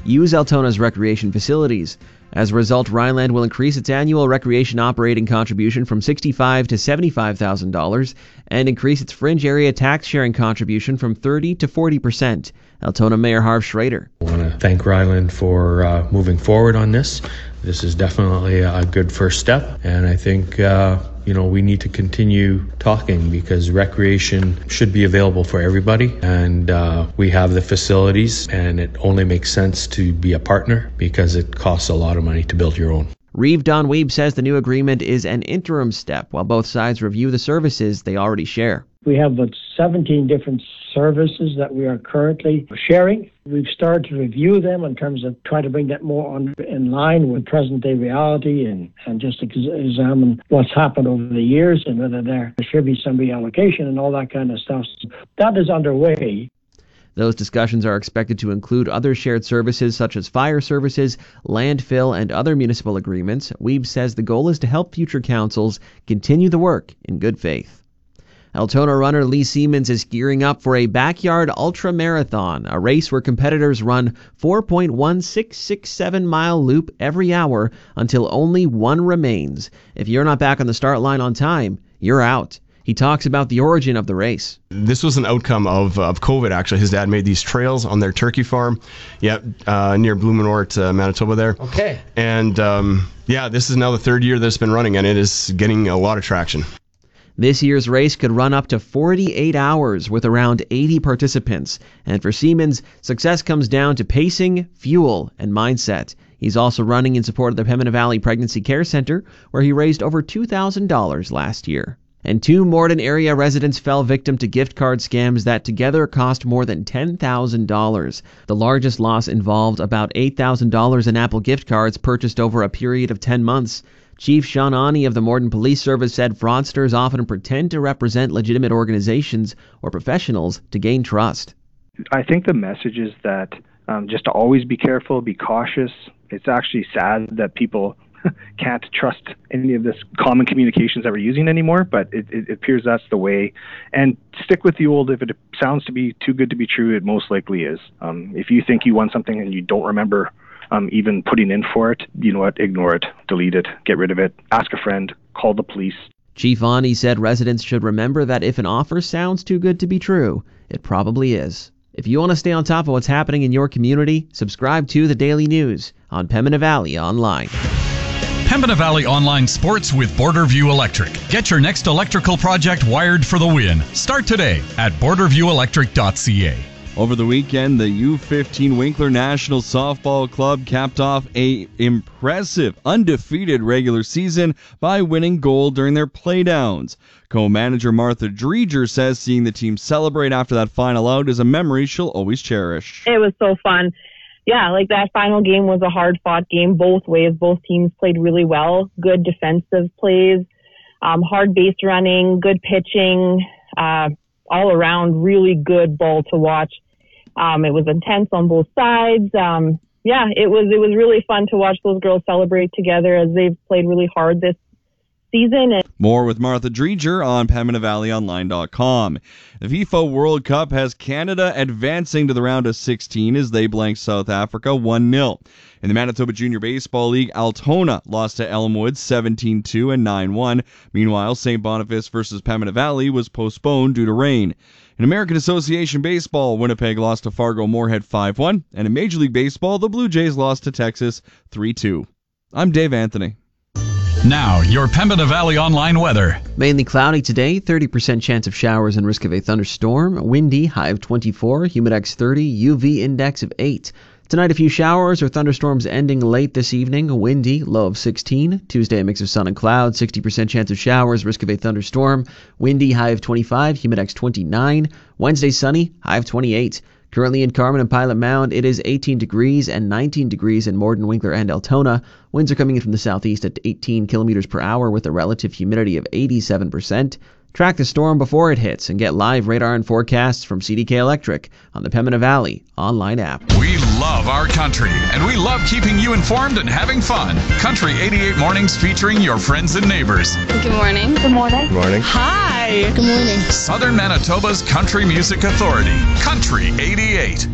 use Altona's recreation facilities. As a result, Rhineland will increase its annual recreation operating contribution from $65,000 to $75,000 and increase its fringe area tax sharing contribution from 30% to 40%. Altona Mayor Harv Schrader. I want to thank Rhineland for moving forward on this. This is definitely a good first step, and I think we need to continue talking because recreation should be available for everybody, and we have the facilities, and it only makes sense to be a partner because it costs a lot of money to build your own. Reeve Don Weeb says the new agreement is an interim step while both sides review the services they already share. We have about 17 different services that we are currently sharing. We've started to review them in terms of trying to bring that more in line with present-day reality and just examine what's happened over the years and whether there should be some reallocation and all that kind of stuff. That is underway. Those discussions are expected to include other shared services such as fire services, landfill, and other municipal agreements. Weeb says the goal is to help future councils continue the work in good faith. Altona runner Lee Siemens is gearing up for a backyard ultra-marathon, a race where competitors run 4.1667-mile loop every hour until only one remains. If you're not back on the start line on time, you're out. He talks about the origin of the race. This was an outcome of COVID, actually. His dad made these trails on their turkey farm, near Blumenort, Manitoba there. Okay. And, this is now the third year that it's been running, and it is getting a lot of traction. This year's race could run up to 48 hours with around 80 participants. And for Siemens, success comes down to pacing, fuel, and mindset. He's also running in support of the Pembina Valley Pregnancy Care Center, where he raised over $2,000 last year. And 2 Morden area residents fell victim to gift card scams that together cost more than $10,000. The largest loss involved about $8,000 in Apple gift cards purchased over a period of 10 months. Chief Sean Ani of the Morden Police Service said fraudsters often pretend to represent legitimate organizations or professionals to gain trust. I think the message is that just to always be careful, be cautious. It's actually sad that people can't trust any of this common communications that we're using anymore, but it appears that's the way. And stick with the old. If it sounds to be too good to be true, it most likely is. If you think you want something and you don't remember even putting in for it, you know what, ignore it, delete it, get rid of it, ask a friend, call the police. Chief Ani said residents should remember that if an offer sounds too good to be true, it probably is. If you want to stay on top of what's happening in your community, subscribe to The Daily News on Pembina Valley Online. Pembina Valley Online Sports with Borderview Electric. Get your next electrical project wired for the win. Start today at borderviewelectric.ca. Over the weekend, the U15 Winkler National Softball Club capped off an impressive, undefeated regular season by winning gold during their playdowns. Co-manager Martha Dreger says seeing the team celebrate after that final out is a memory she'll always cherish. It was so fun. Yeah, that final game was a hard-fought game both ways. Both teams played really well. Good defensive plays, hard base running, good pitching, all around really good ball to watch. It was intense on both sides. It was really fun to watch those girls celebrate together as they've played really hard this season. More with Martha Dreger on PembinaValleyOnline.com. The FIFA World Cup has Canada advancing to the round of 16 as they blank South Africa 1-0. In the Manitoba Junior Baseball League, Altona lost to Elmwood 17-2 and 9-1. Meanwhile, St. Boniface versus Pembina Valley was postponed due to rain. In American Association Baseball, Winnipeg lost to Fargo Moorhead 5-1. And in Major League Baseball, the Blue Jays lost to Texas 3-2. I'm Dave Anthony. Now, your Pembina Valley Online weather. Mainly cloudy today, 30% chance of showers and risk of a thunderstorm. Windy, high of 24, humidex 30, UV index of 8. Tonight, a few showers or thunderstorms ending late this evening. Windy, low of 16. Tuesday, a mix of sun and clouds, 60% chance of showers, risk of a thunderstorm. Windy, high of 25, humidex 29. Wednesday, sunny, high of 28. Currently in Carman and Pilot Mound, it is 18 degrees and 19 degrees in Morden, Winkler, and Altona. Winds are coming in from the southeast at 18 kilometers per hour with a relative humidity of 87%. Track the storm before it hits and get live radar and forecasts from CDK Electric on the Pembina Valley online app. We love our country, and we love keeping you informed and having fun. Country 88 Mornings featuring your friends and neighbors. Good morning. Good morning. Good morning. Hi. Good morning. Southern Manitoba's Country Music Authority. Country 88.